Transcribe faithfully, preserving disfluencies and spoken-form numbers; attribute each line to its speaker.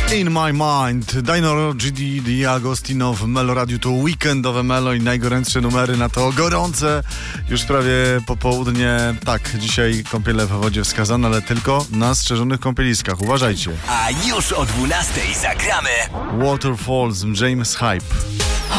Speaker 1: In My Mind, Dino G D, Di Agostino w Melo Radio, to weekendowe Melo i najgorętsze numery na to gorące, już prawie popołudnie. Tak, dzisiaj kąpiele w wodzie wskazane, ale tylko na strzeżonych kąpieliskach, uważajcie.
Speaker 2: A już o dwunastej zagramy
Speaker 1: Waterfalls, James Hype.